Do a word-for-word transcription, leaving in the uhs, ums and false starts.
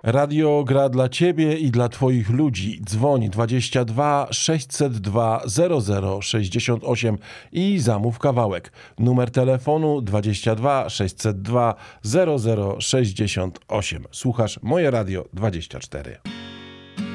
Radio gra dla Ciebie i dla Twoich ludzi. Dzwoń dwadzieścia dwa sześćset dwa zero zero sześćdziesiąt osiem i zamów kawałek. Numer telefonu dwadzieścia dwa sześćset dwa zero zero sześćdziesiąt osiem. Słuchasz Moje Radio dwadzieścia cztery.